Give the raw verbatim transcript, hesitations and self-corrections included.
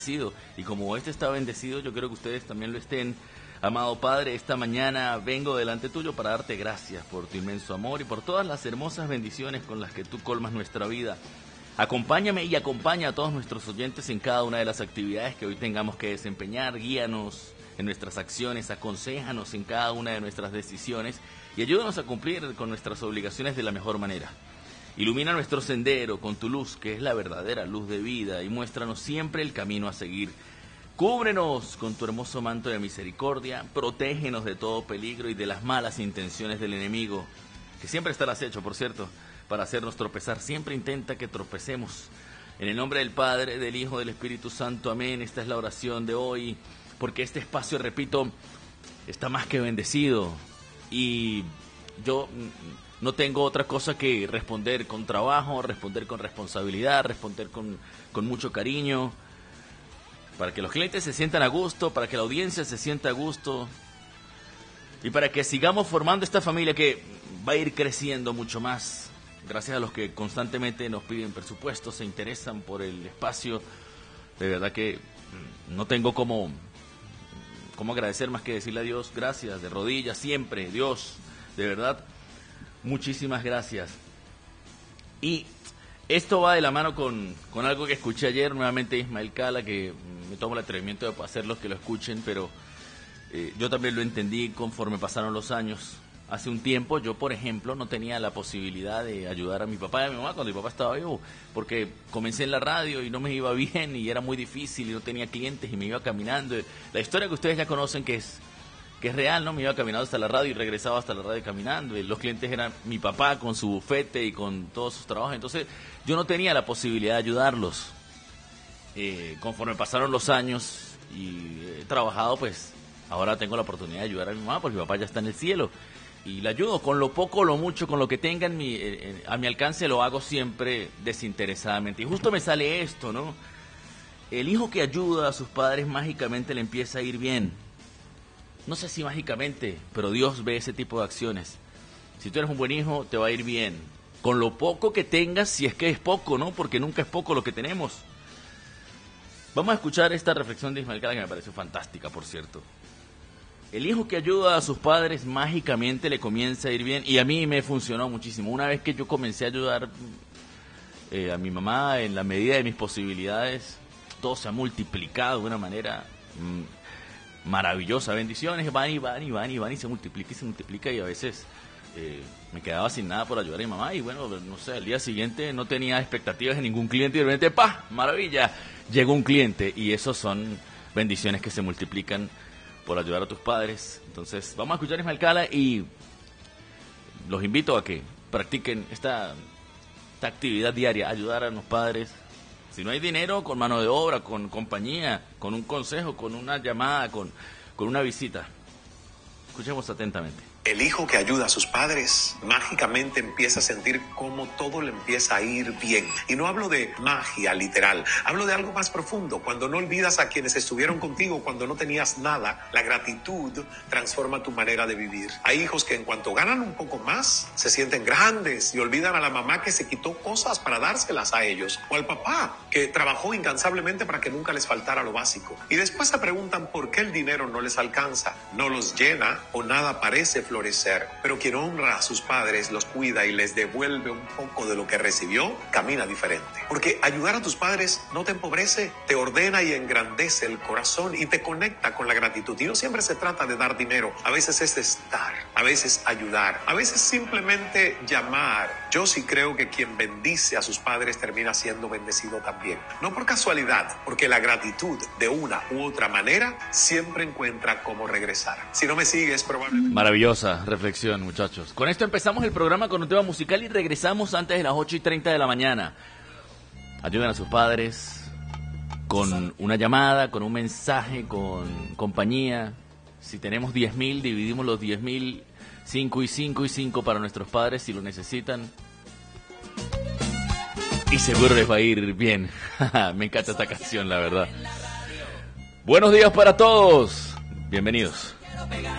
bendecido. Y como este está bendecido, yo quiero que ustedes también lo estén. Amado Padre, esta mañana vengo delante tuyo para darte gracias por tu inmenso amor y por todas las hermosas bendiciones con las que tú colmas nuestra vida. Acompáñame y acompaña a todos nuestros oyentes en cada una de las actividades que hoy tengamos que desempeñar. Guíanos en nuestras acciones, aconséjanos en cada una de nuestras decisiones y ayúdanos a cumplir con nuestras obligaciones de la mejor manera. Ilumina nuestro sendero con tu luz, que es la verdadera luz de vida, y muéstranos siempre el camino a seguir. Cúbrenos con tu hermoso manto de misericordia, protégenos de todo peligro y de las malas intenciones del enemigo, que siempre está al acecho, por cierto, para hacernos tropezar. Siempre intenta que tropecemos. En el nombre del Padre, del Hijo, del Espíritu Santo, amén. Esta es la oración de hoy, porque este espacio, repito, está más que bendecido, y yo no tengo otra cosa que responder con trabajo, responder con responsabilidad, responder con, con mucho cariño, para que los clientes se sientan a gusto, para que la audiencia se sienta a gusto y para que sigamos formando esta familia que va a ir creciendo mucho más. Gracias a los que constantemente nos piden presupuestos, se interesan por el espacio. De verdad que no tengo cómo, cómo agradecer más que decirle a Dios gracias, de rodillas siempre. Dios, de verdad, muchísimas gracias. Y esto va de la mano con, con algo que escuché ayer, nuevamente Ismael Cala, que me tomo el atrevimiento de hacerlos que lo escuchen, pero eh, yo también lo entendí conforme pasaron los años. Hace un tiempo yo, por ejemplo, no tenía la posibilidad de ayudar a mi papá y a mi mamá cuando mi papá estaba vivo, porque comencé en la radio y no me iba bien y era muy difícil y no tenía clientes y me iba caminando. La historia que ustedes ya conocen, que es que es real, ¿no? Me iba caminando hasta la radio y regresaba hasta la radio caminando. Y los clientes eran mi papá con su bufete y con todos sus trabajos. Entonces yo no tenía la posibilidad de ayudarlos. Eh, conforme pasaron los años y he trabajado, pues ahora tengo la oportunidad de ayudar a mi mamá, porque mi papá ya está en el cielo. Y la ayudo con lo poco o lo mucho, con lo que tenga en mi, eh, a mi alcance, lo hago siempre desinteresadamente. Y justo me sale esto, ¿no? El hijo que ayuda a sus padres mágicamente le empieza a ir bien. No sé si mágicamente, pero Dios ve ese tipo de acciones. Si tú eres un buen hijo, te va a ir bien. Con lo poco que tengas, si es que es poco, ¿no? Porque nunca es poco lo que tenemos. Vamos a escuchar esta reflexión de Ismael Cala, que me pareció fantástica, por cierto. El hijo que ayuda a sus padres, mágicamente le comienza a ir bien. Y a mí me funcionó muchísimo. Una vez que yo comencé a ayudar eh, a mi mamá en la medida de mis posibilidades, todo se ha multiplicado de una manera Mmm, maravillosa. Bendiciones van y van y van y van y se multiplica y se multiplica, y a veces eh, me quedaba sin nada por ayudar a mi mamá y bueno, no sé, al día siguiente no tenía expectativas de ningún cliente y de repente, ¡pah!, maravilla, llegó un cliente. Y esos son bendiciones que se multiplican por ayudar a tus padres. Entonces vamos a escuchar a Ismael Cala y los invito a que practiquen esta, esta actividad diaria, ayudar a los padres. Si no hay dinero, con mano de obra, con compañía, con un consejo, con una llamada, con, con una visita. Escuchemos atentamente. El hijo que ayuda a sus padres mágicamente empieza a sentir cómo todo le empieza a ir bien. Y no hablo de magia literal, hablo de algo más profundo. Cuando no olvidas a quienes estuvieron contigo cuando no tenías nada, la gratitud transforma tu manera de vivir. Hay hijos que en cuanto ganan un poco más, se sienten grandes y olvidan a la mamá que se quitó cosas para dárselas a ellos, o al papá que trabajó incansablemente para que nunca les faltara lo básico. Y después se preguntan por qué el dinero no les alcanza, no los llena o nada parece florecer. Pero quien honra a sus padres, los cuida y les devuelve un poco de lo que recibió, camina diferente. Porque ayudar a tus padres no te empobrece, te ordena y engrandece el corazón y te conecta con la gratitud. Y no siempre se trata de dar dinero, a veces es estar, a veces ayudar, a veces simplemente llamar. Yo sí creo que quien bendice a sus padres termina siendo bendecido también. No por casualidad, porque la gratitud de una u otra manera siempre encuentra cómo regresar. Si no me sigues, probablemente... Maravillosa reflexión, muchachos. Con esto empezamos el programa con un tema musical y regresamos antes de las ocho y treinta de la mañana. Ayuden a sus padres con una llamada, con un mensaje, con compañía. Si tenemos diez mil, dividimos los diez mil, cinco y cinco y cinco para nuestros padres si lo necesitan. Y seguro les va a ir bien. Me encanta esta canción, la verdad. Buenos días para todos. Bienvenidos.